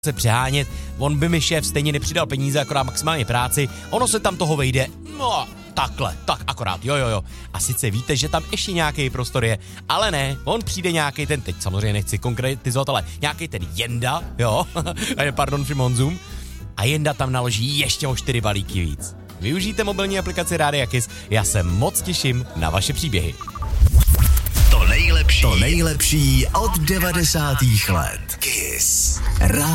se přehánět, on by mi šéf stejně nepřidal peníze, akorát maximálně práci, ono se tam toho vejde, no takhle, tak akorát, jo. A sice víte, že tam ještě nějaký prostor je, ale ne, on přijde nějaký ten, teď samozřejmě nechci konkretizovat, ale nějaký ten Jenda, jo, pardon, Monzum, a Jenda tam naloží ještě o 4 balíky víc. Využijte mobilní aplikaci Rádia Kiss, já se moc těším na vaše příběhy. To nejlepší od 90. let. Kiss.